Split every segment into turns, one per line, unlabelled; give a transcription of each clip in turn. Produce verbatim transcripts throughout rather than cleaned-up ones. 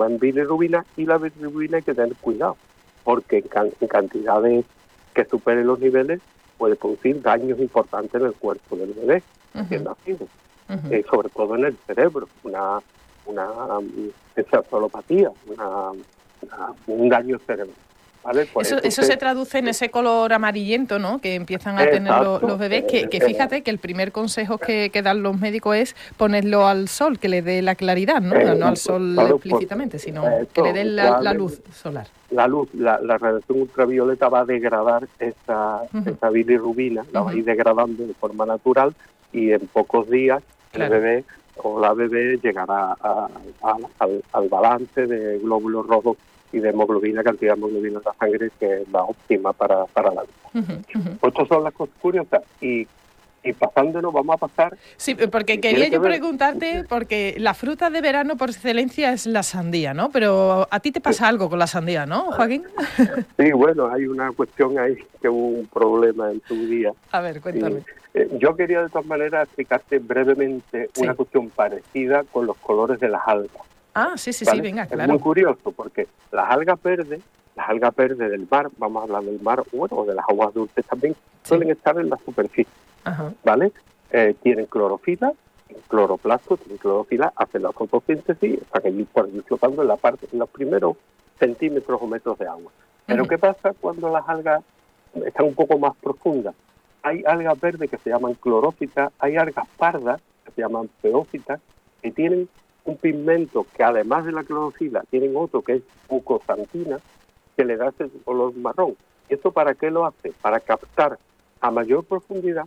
transforma en bilirrubina, y la bilirrubina hay que tener cuidado, porque en, can- en cantidades que superen los niveles puede producir daños importantes en el cuerpo del bebé recién nacido,
Ujú.
eh, sobre todo en el cerebro, una una um, encefalopatía, una, una- un daño cerebral, ¿vale? Por
Eso,
eso
eso
se-
se traduce en ese color amarillento, ¿no?, que empiezan a tener lo-
Exacto,
los bebés, que, que
eh,
fíjate que el primer consejo que, que dan los médicos es ponerlo al sol, que le dé la claridad, ¿no?
eh,
No al sol
claro,
explícitamente,
pues,
sino
eso,
que le dé la, la
clave-
luz solar.
la luz, la, la radiación ultravioleta va a degradar esa,
Ujú.
esa bilirrubina, la va a ir
Ujú.
degradando de forma natural, y en pocos días
Claro.
el bebé o la bebé llegará a- a- al, al balance de glóbulos rojos y de hemoglobina, cantidad de hemoglobina en la sangre, que es la óptima para, para la vida.
Ujú, ujú.
Pues estas son las cosas curiosas, y, y pasándonos vamos a pasar...
Sí, porque
y
quería
tiene que
yo
ver-
preguntarte, porque la fruta de verano por excelencia es la sandía, ¿no? Pero a ti te pasa algo con la sandía, ¿no, Joaquín?
Sí, bueno, hay una cuestión ahí que hubo un problema en su día.
A ver, cuéntame.
Y, eh, yo quería de todas maneras explicarte brevemente
Sí.
una cuestión parecida con los colores de las algas.
Ah, sí, sí,
¿vale?
sí, venga,
Es
claro.
muy curioso porque las algas verdes, las algas verdes del mar, vamos a hablar del mar, bueno, o de las aguas dulces también, suelen estar en la superficie,
Ajá.
¿vale? Eh, tienen clorofila, cloroplasto, tienen clorofila, hacen la fotosíntesis, para que por ir flotando en la parte, en los primeros centímetros o metros de agua. Pero
Ujú.
¿qué pasa cuando las algas están un poco más profundas? Hay algas verdes que se llaman clorófitas, hay algas pardas que se llaman peófitas, que tienen un pigmento que además de la clorofila tienen otro que es fucosantina, que le da ese color marrón. ¿Esto para qué lo hace? Para captar a mayor profundidad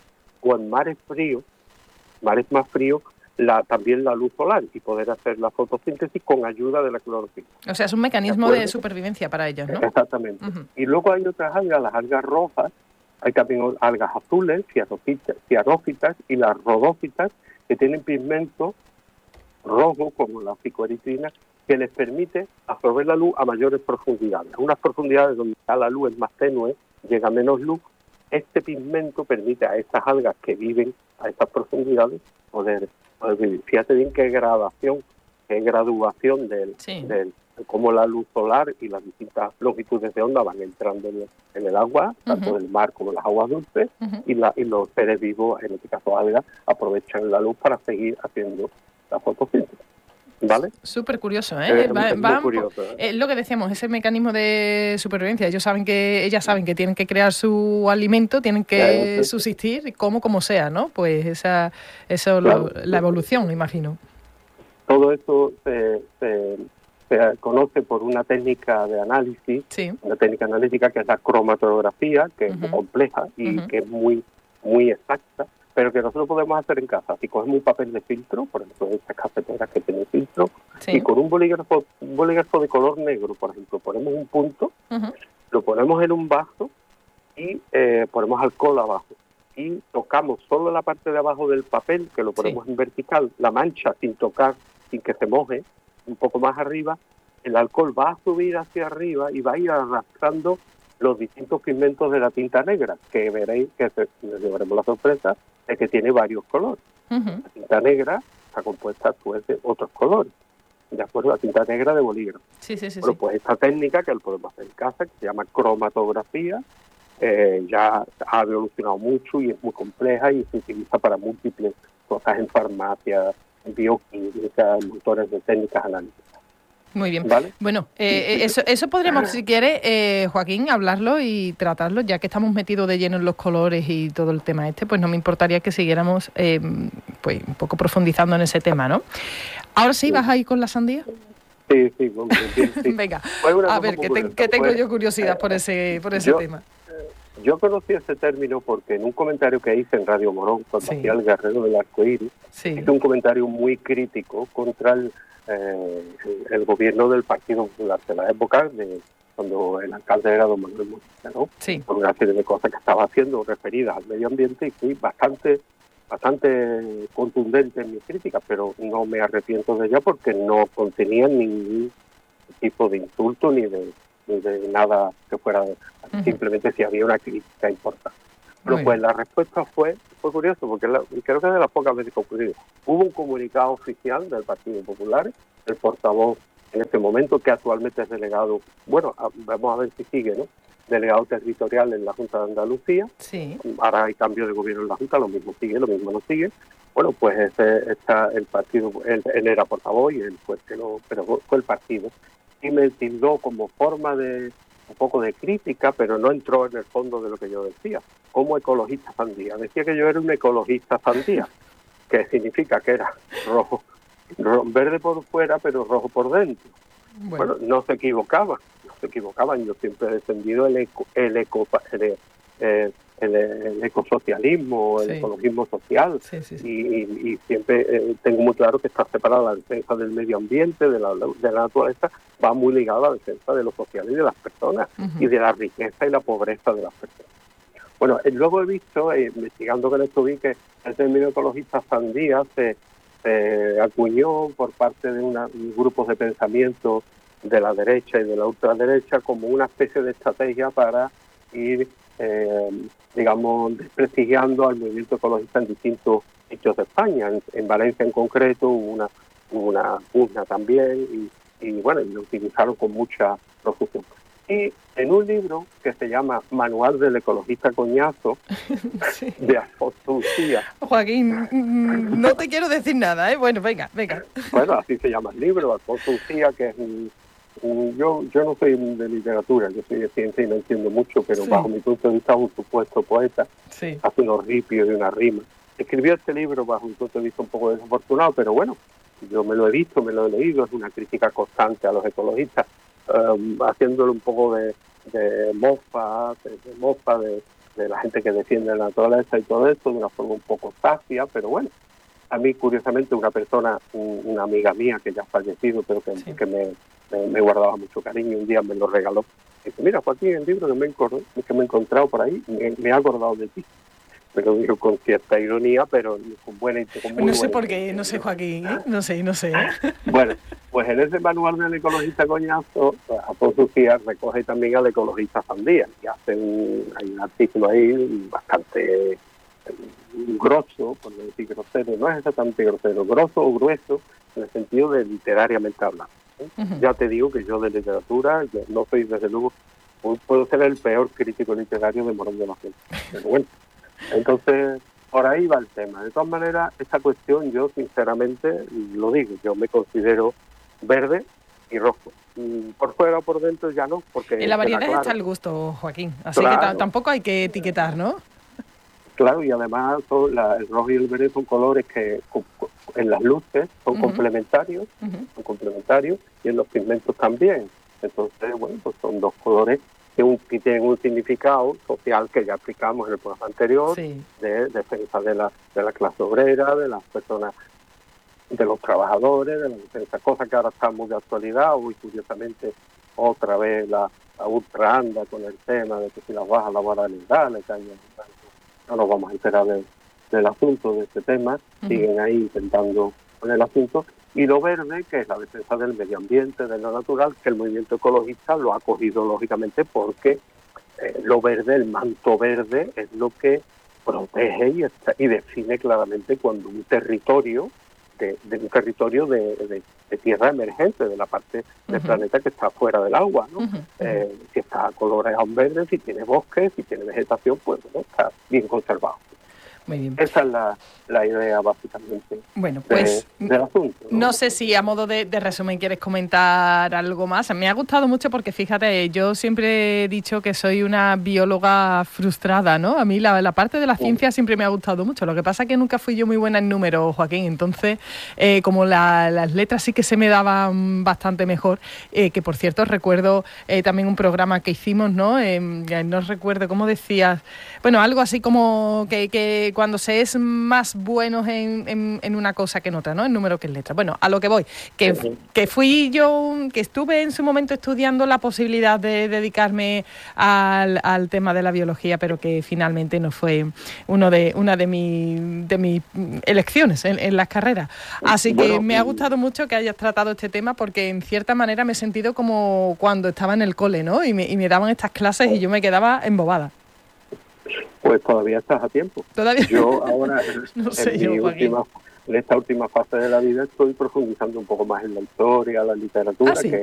o en mares fríos, mares más fríos, la, también la luz solar, y poder hacer la fotosíntesis con ayuda de la clorofila.
O sea, es un mecanismo
¿De
de
acuerdo?
supervivencia para ellos, ¿no?
Exactamente.
Ujú.
Y luego hay otras algas, las algas rojas, hay también algas azules, cianófitas, cianófitas y las rodófitas, que tienen pigmento rojo, como la ficoeritrina, que les permite absorber la luz a mayores profundidades. A unas profundidades donde ya la luz es más tenue, llega menos luz, este pigmento permite a estas algas que viven a estas profundidades poder, poder vivir. Fíjate bien qué gradación, qué graduación del,
Sí.
del de cómo la luz solar y las distintas longitudes de onda van entrando en el, en el agua, tanto
Ujú.
del mar como las aguas dulces,
Ujú.
y, la, y los seres vivos, en este caso algas, aprovechan la luz para seguir haciendo la fotosíntesis. ¿Vale?
Súper curioso,
Eh,
¿eh?
es
Va-
muy
van po-
curioso, ¿eh?
eh, lo que decíamos, ese mecanismo de supervivencia. Ellos saben que, ellas saben que tienen que crear su alimento, tienen que
Eh,
subsistir, como como sea, ¿no? Pues esa, eso,
Claro.
lo- la evolución, imagino.
Todo esto se, se, se conoce por una técnica de análisis,
Sí.
una técnica analítica que es la cromatografía, que es muy
Ujú.
compleja y
Ujú.
que es muy, muy exacta, pero que nosotros podemos hacer en casa. Si cogemos un papel de filtro, por ejemplo, estas cafeteras que tienen filtro,
Sí.
y con un bolígrafo, un bolígrafo de color negro, por ejemplo, ponemos un punto,
Ujú.
lo ponemos en un vaso y eh, ponemos alcohol abajo. Y tocamos solo la parte de abajo del papel, que lo ponemos en vertical, la mancha sin tocar, sin que se moje, un poco más arriba, el alcohol va a subir hacia arriba y va a ir arrastrando los distintos pigmentos de la tinta negra, que veréis que se, nos llevaremos la sorpresa de que tiene varios colores.
Ujú.
La tinta negra está compuesta pues, de otros colores, de acuerdo a la tinta negra de bolígrafo.
Sí, sí, sí.
Bueno,
sí.
pues esta técnica que lo podemos hacer en casa, que se llama cromatografía, eh, ya ha evolucionado mucho y es muy compleja y se utiliza para múltiples cosas en farmacia, en bioquímica, en motores de técnicas analíticas.
Muy bien.
¿Vale?
Bueno, eh, eso, eso podremos, si quiere, eh, Joaquín, hablarlo y tratarlo, ya que estamos metidos de lleno en los colores y todo el tema este, pues no me importaría que siguiéramos eh, pues un poco profundizando en ese tema, ¿no? Ahora sí, ¿vas a ir con la sandía?
Sí, sí, bueno, bien, sí.
Venga,
Fue una
a
cosa
ver,
muy
que, te-
curiosa.
que tengo
Fue,
yo curiosidad por
eh,
ese, por ese
yo-
tema.
Yo conocí ese término porque en un comentario que hice en Radio Morón, cuando
Sí.
hacía el Guerrero del Arco Iris,
Sí.
hice un comentario muy crítico contra el, eh, el gobierno del Partido Popular de la época, de cuando el alcalde era don Manuel Mujica, ¿no?
Sí.
Por una serie de cosas que estaba haciendo referidas al medio ambiente, y fui bastante bastante contundente en mis críticas, pero no me arrepiento de ella porque no contenían ningún tipo de insulto ni de, ni de nada que fuera,
Ujú.
simplemente si había una crítica importante. Pero
Muy
pues
bien.
la respuesta fue fue curioso, porque la, creo que es de las pocas veces que ha ocurrido. Hubo un comunicado oficial del Partido Popular, el portavoz en este momento, que actualmente es delegado, bueno, a, vamos a ver si sigue, ¿no? Delegado territorial en la Junta de Andalucía.
Sí.
Ahora hay cambio de gobierno en la Junta, lo mismo sigue, lo mismo no sigue. Bueno, pues ese está el partido, él, él era portavoz y él fue que no, pero fue el partido. Y me tildó como forma de un poco de crítica, pero no entró en el fondo de lo que yo decía, como ecologista sandía. Decía que yo era un ecologista sandía, que significa que era rojo, rojo verde por fuera, pero rojo por dentro. Bueno, bueno no se equivocaba, no se equivocaban. Yo siempre he defendido el eco, el eco, el, el, el, el ecosocialismo, el sí. ecologismo social, sí, sí, sí. Y, y, y siempre eh, tengo muy claro que está separada la defensa del medio ambiente, de la, de la naturaleza, va muy ligada a la defensa de lo social y de las personas, uh-huh. y de la riqueza y la pobreza de las personas. Bueno, luego he visto, eh, investigando con esto, vi que el término ecologista sandía se, se acuñó por parte de una, un grupo de pensamiento de la derecha y de la ultraderecha como una especie de estrategia para ir, eh, digamos, desprestigiando al movimiento ecologista en distintos sitios de España. En, en Valencia en concreto hubo una, una pugna también y, y, bueno, lo utilizaron con mucha profusión. Y en un libro que se llama Manual del Ecologista Coñazo, sí. de Alfonso Ucía.
Joaquín, no te quiero decir nada, ¿eh? Bueno, venga, venga.
Bueno, así se llama el libro, Alfonso Ucía, que es un, un... Yo yo no soy de literatura, yo soy de ciencia y no entiendo mucho, pero sí. bajo mi punto de vista es un supuesto poeta, sí. hace unos ripios y una rima. Escribió este libro bajo mi punto de vista un poco desafortunado, pero bueno, yo me lo he visto, me lo he leído, es una crítica constante a los ecologistas, Um, haciéndole un poco de, de mofa, de, de mofa de, de la gente que defiende la naturaleza y todo esto, de una forma un poco safia, pero bueno, a mí curiosamente una persona, un, una amiga mía que ya ha fallecido, pero que, sí. que me, me, me guardaba mucho cariño, un día me lo regaló. Dice, mira, Joaquín, el libro que me, que me he encontrado por ahí, me, me ha acordado de ti. Me lo dijo con cierta ironía, pero con buena con muy
No sé
buena
por qué, no sé, Joaquín, ¿eh? no sé, no sé.
Bueno, pues en ese manual del ecologista coñazo, pues, Alfonso Ucía recoge también al ecologista sandía, y hace un, hay un artículo ahí bastante eh, grosso, por no decir grosero, no es exactamente grosero, grosso o grueso, en el sentido de literariamente hablando. ¿eh? Uh-huh. Ya te digo que yo de literatura, yo no soy desde luego, puedo ser el peor crítico literario de Morón de la Gente, pero bueno. Entonces, por ahí va el tema. De todas maneras, esta cuestión yo sinceramente lo digo, yo me considero verde y rojo. Por fuera o por dentro ya no, porque...
En la variedad claro. está el gusto, Joaquín, así claro. que t- tampoco hay que etiquetar, ¿no?
Claro, y además son la, el rojo y el verde son colores que en las luces son uh-huh. complementarios, uh-huh. son complementarios, y en los pigmentos también. Entonces, bueno, pues son dos colores que, un, que tienen un significado social que ya explicamos en el programa anterior, sí. de defensa de la, de la clase obrera, de las personas, de los trabajadores, de la defensa, cosa que ahora está muy de actualidad. Hoy, curiosamente, otra vez la, la ultra anda con el tema de que si las bajas laborales legales, no nos vamos a enterar de, del asunto, de este tema, uh-huh. siguen ahí intentando con el asunto. Y lo verde, que es la defensa del medio ambiente, de lo natural, que el movimiento ecologista lo ha cogido lógicamente porque eh, lo verde, el manto verde, es lo que protege y, está, y define claramente cuando un territorio, de, de un territorio de, de, de tierra emergente, de la parte del uh-huh. planeta que está fuera del agua, ¿no? Uh-huh. Eh, si está coloreado en verde, si tiene bosque, si tiene vegetación, pues bueno, está bien conservado.
Muy bien.
Esa es la, la idea básicamente
bueno, pues,
de, del asunto. ¿no?
No sé si a modo de, de resumen quieres comentar algo más. Me ha gustado mucho porque fíjate, yo siempre he dicho que soy una bióloga frustrada, ¿no? A mí la, la parte de la ciencia sí. siempre me ha gustado mucho. Lo que pasa es que nunca fui yo muy buena en números, Joaquín. Entonces, eh, como la, las letras sí que se me daban bastante mejor, eh, que por cierto recuerdo eh, también un programa que hicimos, ¿no? Eh, no recuerdo cómo decías, bueno, algo así como que... que cuando se es más buenos en, en, en una cosa que en otra, ¿no? En número que en letra. Bueno, a lo que voy, que, uh-huh. que fui yo, que estuve en su momento estudiando la posibilidad de dedicarme al, al tema de la biología, pero que finalmente no fue uno de una de, mi, de mis elecciones en, en las carreras. Así que bueno, me ha gustado mucho que hayas tratado este tema porque en cierta manera me he sentido como cuando estaba en el cole, ¿no? Y me, y me daban estas clases y yo me quedaba embobada.
Pues todavía estás a tiempo.
¿Todavía?
Yo ahora,
no sé
en,
yo,
mi última, en esta última fase de la vida estoy profundizando un poco más en la historia, la literatura,
ah, ¿sí?
que